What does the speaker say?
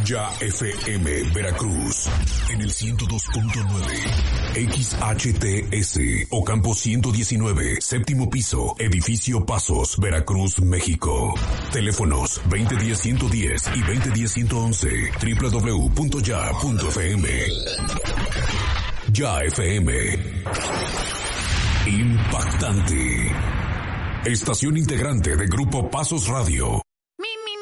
Ya FM Veracruz en el 102.9 XHTS Ocampo 119, séptimo piso, edificio Pasos, Veracruz, México. Teléfonos 2010-110 y 2010-111, www.ya.fm. Ya FM. Impactante. Estación integrante de Grupo Pasos Radio.